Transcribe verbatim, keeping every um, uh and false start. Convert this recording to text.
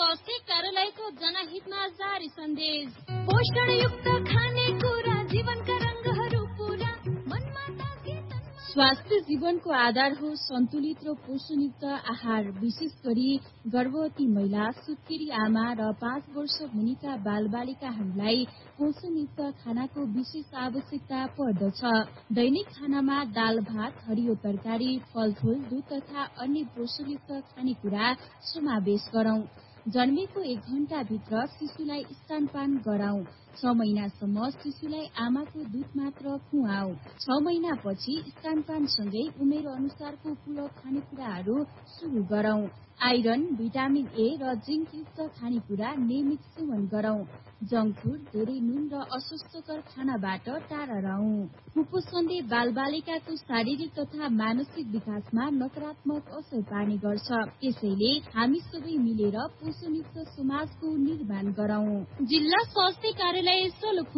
स्वास्थ्य कार्यालयको जनहितमा जारी सन्देश। पोषणयुक्त खानेकुरा जीवनका रंगहरू पूरा मनमा ताके तनमा। स्वास्थ्य जीवनको आधार हो सन्तुलित र पोषणयुक्त आहार, विशेष गरी गर्भवती महिला, सुत्केरी आमा र पाँच वर्ष मुनिका बालबालिकाहरूलाई पोषणयुक्त खानाको विशेष आवश्यकता पर्दछ। दैनिक खानामा दाल भात, हरियो तरकारी, फलफूल, दूध तथा अन्य पोषणयुक्त खानेकुरा समावेश गरौं। जन्मेको एक घण्टाभित्र शिशुलाई स्तनपान गराउँ। छ महिनासम्म शिशुलाई आमाको दूध मात्र खुवाऊ। छ महिनापछि स्तनपानसँगै उमेर अनुसारको पूरक खानेकुराहरू सुरु गरौं। आइरन, भिटामिन ए र जिङ्कयुक्त खानेकुरा नियमित सेवन गरौं। जङ्क फुड, धेरै नुन र अस्वास्थ्यकर खानाबाट टाढा रहौं। कुपोषणले बालबालिकाको शारीरिक तथा मानसिक विकासमा नकारात्मक असर पार्ने गर्छ। त्यसैले हामी सबै मिलेर पोषणयुक्त समाजको निर्माण गरौं। जिल्ला स्वास्थ्य कार्यालय सोलुखुम्बु